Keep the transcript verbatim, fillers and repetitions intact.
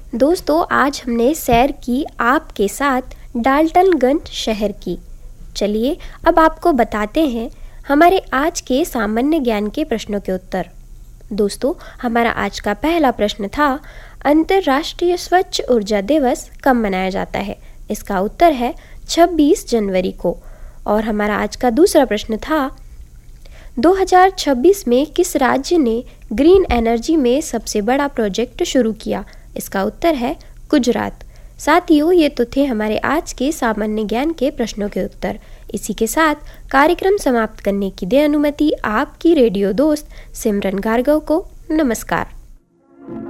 दोस्तों, आज हमने सैर की आपके साथ डाल्टनगंज शहर की। चलिए अब आपको बताते हैं हमारे आज के सामान्य ज्ञान के प्रश्नों के उत्तर। दोस्तों, हमारा आज का पहला प्रश्न था, अंतर्राष्ट्रीय स्वच्छ ऊर्जा दिवस कब मनाया जाता है? इसका उत्तर है छब्बीस जनवरी को। और हमारा आज का दूसरा प्रश्न था, दो हज़ार छब्बीस में किस राज्य ने ग्रीन एनर्जी में सबसे बड़ा प्रोजेक्ट शुरू किया? इसका उत्तर है गुजरात। साथियों, ये तो थे हमारे आज के सामान्य ज्ञान के प्रश्नों के उत्तर। इसी के साथ कार्यक्रम समाप्त करने की दे अनुमति आपकी रेडियो दोस्त सिमरन गार्गव को। नमस्कार।